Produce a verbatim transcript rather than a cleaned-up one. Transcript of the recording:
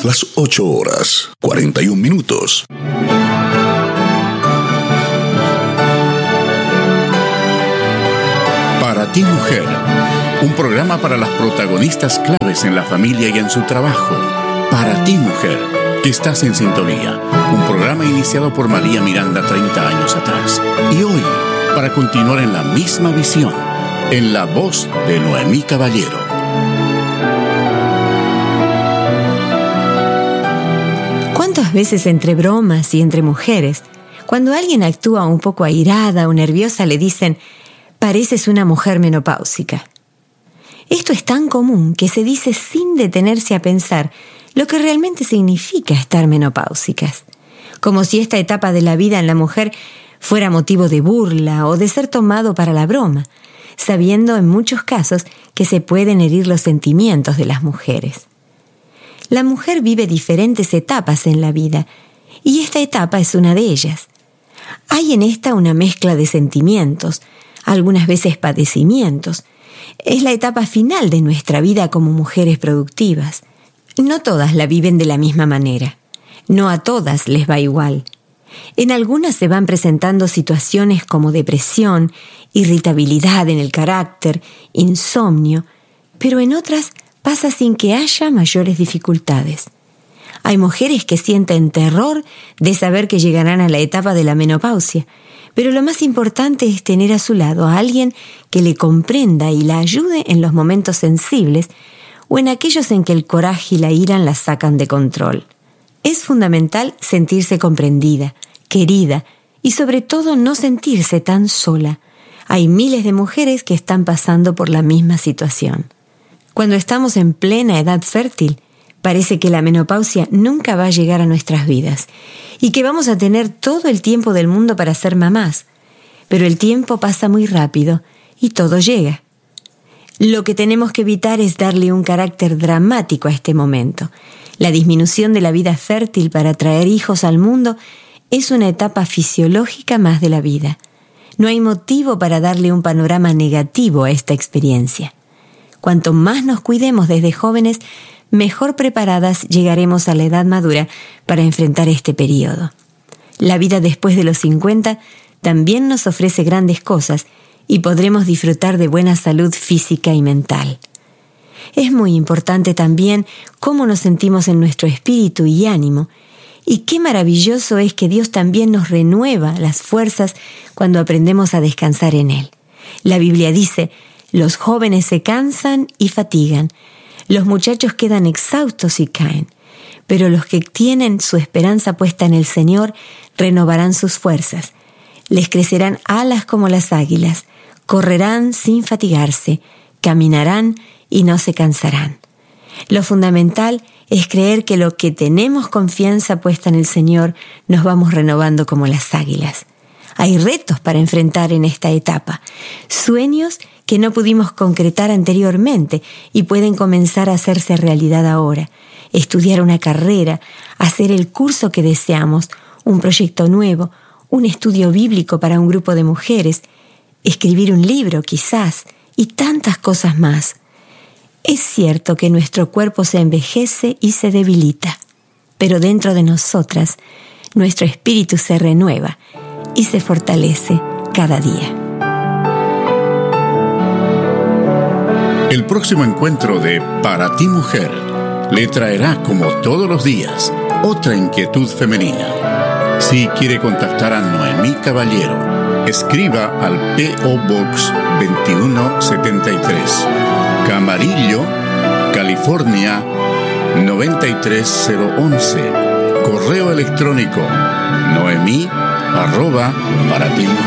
las ocho horas, cuarenta y un minutos. Para ti, mujer, un programa para las protagonistas claves en la familia y en su trabajo. Para ti, mujer, que estás en sintonía. Un programa iniciado por María Miranda treinta años atrás. Y hoy, para continuar en la misma visión, en la voz de Noemí Caballero. ¿Cuántas veces entre bromas y entre mujeres, cuando alguien actúa un poco airada o nerviosa, le dicen: pareces una mujer menopáusica? Esto es tan común que se dice sin detenerse a pensar lo que realmente significa estar menopáusicas, como si esta etapa de la vida en la mujer fuera motivo de burla o de ser tomado para la broma, sabiendo en muchos casos que se pueden herir los sentimientos de las mujeres. La mujer vive diferentes etapas en la vida, y esta etapa es una de ellas. Hay en esta una mezcla de sentimientos, algunas veces padecimientos. Es la etapa final de nuestra vida como mujeres productivas. No todas la viven de la misma manera. No a todas les va igual. En algunas se van presentando situaciones como depresión, irritabilidad en el carácter, insomnio, pero en otras pasa sin que haya mayores dificultades. Hay mujeres que sienten terror de saber que llegarán a la etapa de la menopausia, pero lo más importante es tener a su lado a alguien que le comprenda y la ayude en los momentos sensibles o en aquellos en que el coraje y la ira la sacan de control. Es fundamental sentirse comprendida, querida y sobre todo no sentirse tan sola. Hay miles de mujeres que están pasando por la misma situación. Cuando estamos en plena edad fértil, parece que la menopausia nunca va a llegar a nuestras vidas y que vamos a tener todo el tiempo del mundo para ser mamás. Pero el tiempo pasa muy rápido y todo llega. Lo que tenemos que evitar es darle un carácter dramático a este momento. La disminución de la vida fértil para traer hijos al mundo es una etapa fisiológica más de la vida. No hay motivo para darle un panorama negativo a esta experiencia. Cuanto más nos cuidemos desde jóvenes, mejor preparadas llegaremos a la edad madura para enfrentar este periodo. La vida después de los cincuenta también nos ofrece grandes cosas y podremos disfrutar de buena salud física y mental. Es muy importante también cómo nos sentimos en nuestro espíritu y ánimo, y qué maravilloso es que Dios también nos renueva las fuerzas cuando aprendemos a descansar en Él. La Biblia dice: los jóvenes se cansan y fatigan, los muchachos quedan exhaustos y caen, pero los que tienen su esperanza puesta en el Señor renovarán sus fuerzas. Les crecerán alas como las águilas, correrán sin fatigarse, caminarán y no se cansarán. Lo fundamental es creer que lo que tenemos confianza puesta en el Señor nos vamos renovando como las águilas. Hay retos para enfrentar en esta etapa, sueños que no pudimos concretar anteriormente y pueden comenzar a hacerse realidad ahora. Estudiar una carrera, hacer el curso que deseamos, un proyecto nuevo, un estudio bíblico para un grupo de mujeres, escribir un libro quizás, y tantas cosas más. Es cierto que nuestro cuerpo se envejece y se debilita, pero dentro de nosotras, nuestro espíritu se renueva y se fortalece cada día. El próximo encuentro de Para ti, mujer le traerá, como todos los días, otra inquietud femenina. Si quiere contactar a Noemí Caballero, escriba al P O Box veintiuno setenta y tres, Camarillo, California noventa y tres cero once. Correo electrónico noemí arroba para ti.